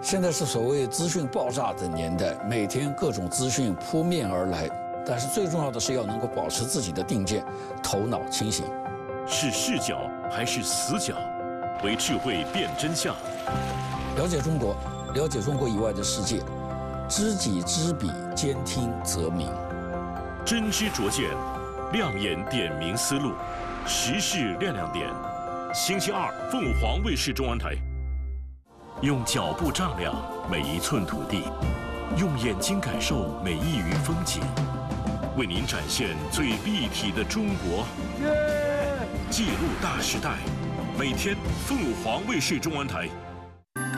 现在是所谓资讯爆炸的年代，每天各种资讯扑面而来，但是最重要的是要能够保持自己的定见，头脑清醒。 是视角还是死角？为智慧辨真相。 了解中国，了解中国以外的世界，知己知彼，兼听则明。 真知灼见，亮眼点明思路，时事亮亮点。星期二，凤凰卫视中文台。用脚步丈量每一寸土地，用眼睛感受每一隅风景，为您展现最立体的中国。记录大时代，每天凤凰卫视中文台